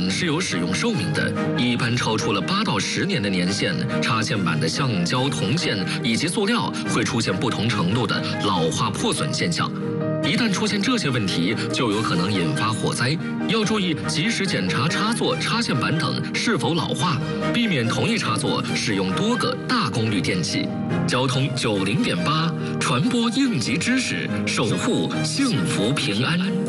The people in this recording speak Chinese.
板是有使用寿命的，一般超出了8到10年的年限，插线板的橡胶、铜线以及塑料会出现不同程度的老化破损现象。一旦出现这些问题，就有可能引发火灾。要注意及时检查插座、插线板等是否老化，避免同一插座使用多个大功率电器。交通90.8，传播应急知识，守护幸福平安。